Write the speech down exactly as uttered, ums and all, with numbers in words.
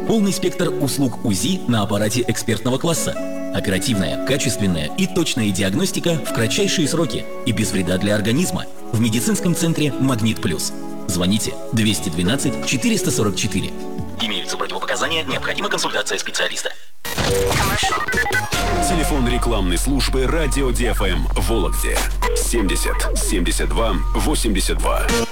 Полный спектр услуг УЗИ на аппарате экспертного класса. Оперативная, качественная и точная диагностика в кратчайшие сроки и без вреда для организма. В медицинском центре «Магнит Плюс». Звоните двести двенадцать четыреста сорок четыре. Имеются противопоказания, необходима консультация специалиста. Телефон рекламной службы «Радио ди эф эм» в Вологде семьдесят семьдесят два восемьдесят два.